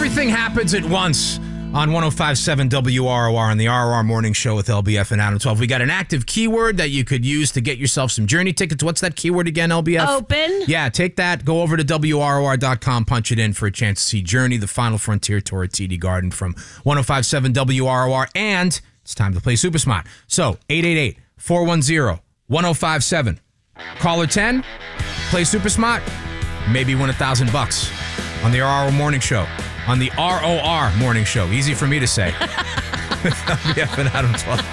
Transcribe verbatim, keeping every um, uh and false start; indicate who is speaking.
Speaker 1: Everything happens at once on one oh five point seven W R O R on the R O R Morning Show with L B F and Adam twelve. We got an active keyword that you could use to get yourself some Journey tickets. What's that keyword again, L B F?
Speaker 2: Open.
Speaker 1: Yeah, take that. Go over to W R O R dot com, punch it in for a chance to see Journey, the Final Frontier Tour at T D Garden from one oh five point seven W R O R. And it's time to play Super Smart. So, eight eight eight, four one zero, one oh five seven. Caller ten, play Super Smart, maybe win a thousand bucks on the R O R Morning Show. On the R O R Morning Show. Easy for me to say. With L B F and Adam twelve.